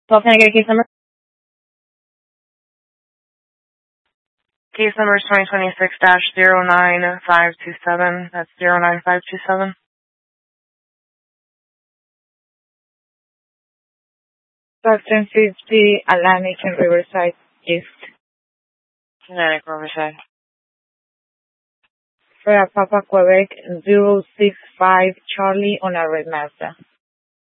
Well, can I get a case number? Case number is 2026-09527. That's 09527. Stock 1050 Atlantic and Riverside East. Atlantic Riverside. For Papa Quebec 065 Charlie on a red Mazda.